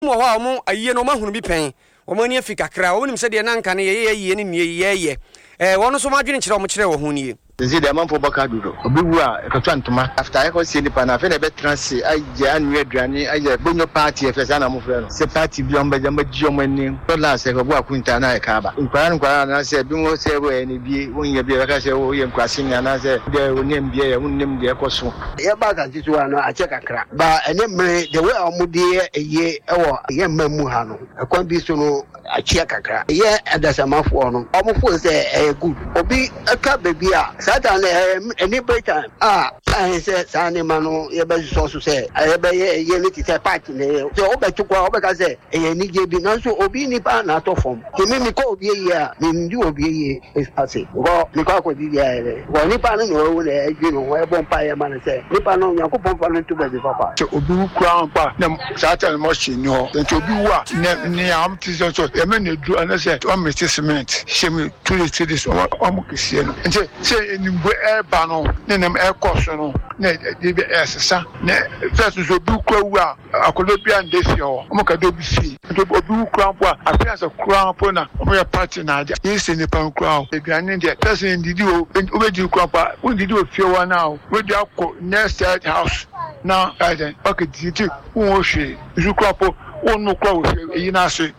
mo ho mo aye no mahunu bi pen wo mani afika kra wo nim se de nanka ne ye ne ye wono so madwene kire wo kire wo ho nie nzi de manfo baka dudo obi wu a ekatwa ntoma after e ko sie nipa na fe na be transi aye anu aduane aye bonyo party e fesa na mo frɛ no se party bi omba jamba jiom ani to la se ko bu akunta na e ka ba nkwa na se bi mo se wo eni bi wonye bi ka se wo ye nkwase ni na se de wonem bi ye wonem de ekoso ye ba ka titu ano a che kakra ba ene mre de we omudi eye ewo ye mamu ha no akwan bi so no a che kakra ye adasamafo no omofo se e good obi aka baby a Satan any better I say Sani Mano ye be so say I be ye liti say party ne so obetukwa obeka say e ni je bi na so obi ni pa na to form me ko obi ye a me ndi obi ye is passing go me ko ko di ye go ni pa no no na agi no we bon pa ye man say ni pa no yakopon fa no to be papa so obi kura pa na Satan mo shi ni ho nti obi wu a ne am ti so e me na du ana say o me cement shemi to the this o mo kisi no nti say ni bo e ba no ne nem e koso no ne de be esesa ne first so bi kwa wu a akodo bi ande fi o mo ka do bi fi to obi kura po a appearance kura po na o ya party na aja yin se ni pan kura e bi ane de person didi o be di kura pa o didi o fi wa na o we di akọ next house na then okay didi won hwe zu kura po won no kura o fi yi na so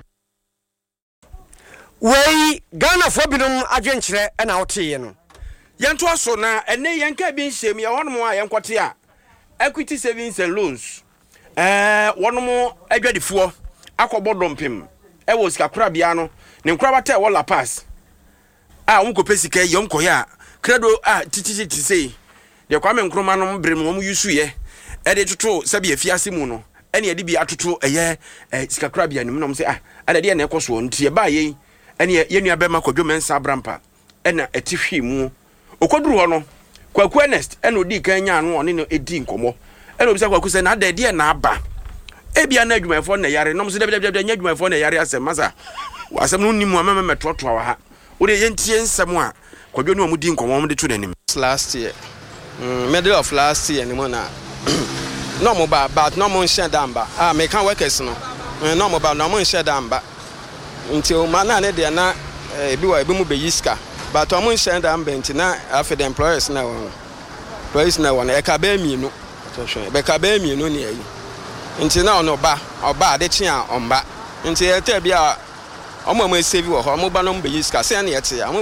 wei Ghana fo binom adwenkyere na wote no Yanto aso na ene yanka bi nsem ya wonom a yankote a Equity Savings and Loans wonom adwadifo akọbọdompem wo sikakura bia no ne nkura bata wo La Paz umkopesika yom koya credo titi sei de kwame nkroma no mbrem wo yusu ye de toto sabi afiase mu no ene ye de bi atoto eye sikakura bia nim no se adade ye na ekoso ntie ba ye ene ye nua bema kwadwo mensa brampa ena etihwi mu okoduru ho no kwaku Ernest ena odi kan nya no one no edi nkomo ena obisa kwaku se na adade na aba ebia na adwumayfo na yare no so de nya adwumayfo na yare asem masa asem no nimu amama metoto wa ha ode yentie nsem a kwadwo no amudi nkomo mo de to nanim last year middle of last year ni mo na no mo ba but no mo nche damba me kan workers no no mo ba no mo nche damba nti o ma na ne de na ebi wa ebi mu be yiska but o mo nche damba nti na after the employers na won e ka ba mienu be ka ba mienu ni ayi nti na ono ba oba de chi a omba nti e te bia o mo save wo ho mo ba no be yiska se na ye te